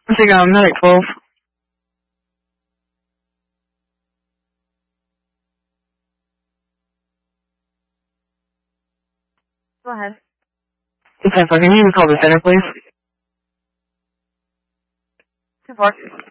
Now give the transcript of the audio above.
I think I'm medic 12. Go ahead. Okay, so can you call the center, please? 2-4.